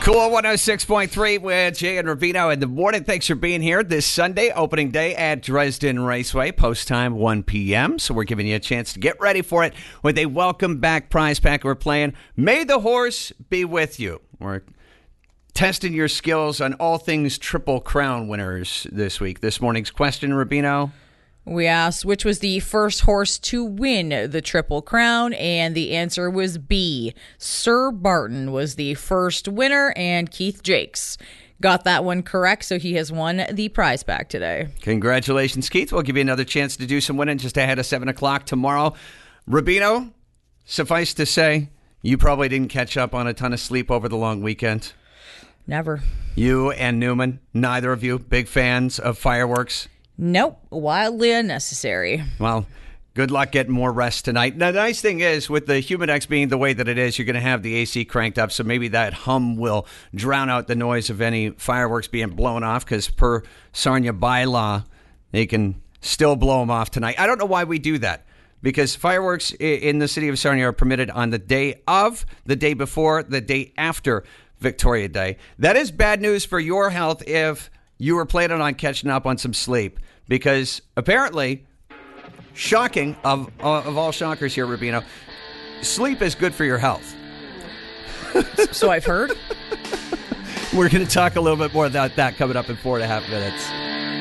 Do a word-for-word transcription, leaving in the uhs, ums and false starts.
Cool one oh six point three with Jay and Rubino in the morning. Thanks for being here this Sunday, opening day at Dresden Raceway. Post time one p.m. So we're giving you a chance to get ready for it with a welcome back prize pack. We're playing May the Horse Be With You. We're testing your skills on all things Triple Crown winners this week. This morning's question, Rubino. We asked which was the first horse to win the Triple Crown, and the answer was B. Sir Barton was the first winner, and Keith Jakes got that one correct, so he has won the prize pack today. Congratulations, Keith. We'll give you another chance to do some winning just ahead of seven o'clock tomorrow. Rubino, suffice to say, you probably didn't catch up on a ton of sleep over the long weekend. Never. You and Newman, neither of you, big fans of fireworks? Nope, wildly unnecessary. Well, good luck getting more rest tonight. Now, the nice thing is, with the Humidex being the way that it is, you're going to have the A C cranked up, so maybe that hum will drown out the noise of any fireworks being blown off, because per Sarnia bylaw, they can still blow them off tonight. I don't know why we do that, because fireworks in the city of Sarnia are permitted on the day of, the day before, the day after Victoria Day. That is bad news for your health if you were planning on catching up on some sleep, because apparently, shocking, of of all shockers here, Rubino, sleep is good for your health. So I've heard. We're going to talk a little bit more about that coming up in four and a half minutes.